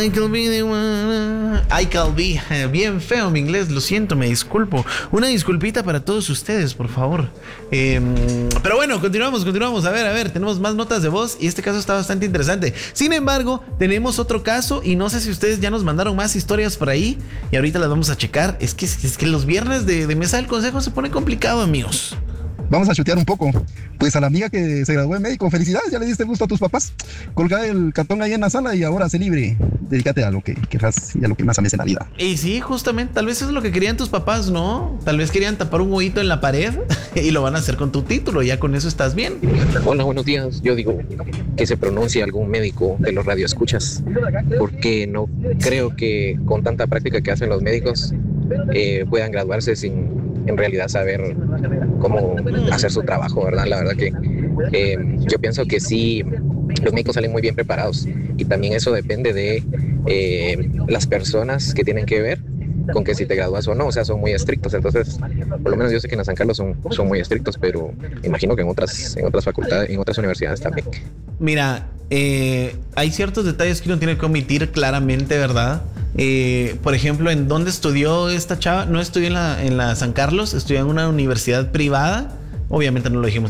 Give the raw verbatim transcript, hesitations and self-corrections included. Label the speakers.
Speaker 1: I could be the one. I could be. Bien feo mi inglés, lo siento, me disculpo. Una disculpita para todos ustedes, por favor. Eh, pero bueno, continuamos, continuamos. A ver, a ver, tenemos más notas de voz y este caso está bastante interesante. Sin embargo, tenemos otro caso y no sé si ustedes ya nos mandaron más historias por ahí y ahorita las vamos a checar. Es que, es que los viernes de, de Mesa del Consejo se pone complicado, amigos.
Speaker 2: Vamos a chutear un poco. Pues a la amiga que se graduó de médico, felicidades, ya le diste el gusto a tus papás. Colga el cartón ahí en la sala y ahora sé libre. Dedícate a lo que querrás y a lo que más ames en la vida.
Speaker 1: Y sí, justamente, tal vez eso es lo que querían tus papás, ¿no? Tal vez querían tapar un huequito en la pared y lo van a hacer con tu título, ya con eso estás bien.
Speaker 3: Hola, buenos días. Yo digo que se pronuncie algún médico de los radioescuchas, porque no creo que con tanta práctica que hacen los médicos eh, puedan graduarse sin en realidad saber cómo hacer su trabajo, ¿verdad? La verdad que eh, yo pienso que sí, los médicos salen muy bien preparados y también eso depende de eh, las personas que tienen que ver con que si te gradúas o no, o sea, son muy estrictos. Entonces, por lo menos yo sé que en San Carlos son, son muy estrictos, pero imagino que en otras, en otras facultades, en otras universidades también.
Speaker 1: Mira, eh, hay ciertos detalles que uno tiene que omitir claramente, ¿verdad? Eh, por ejemplo, ¿en dónde estudió esta chava? No estudió en la, en la San Carlos, estudió en una universidad privada. Obviamente no lo dijimos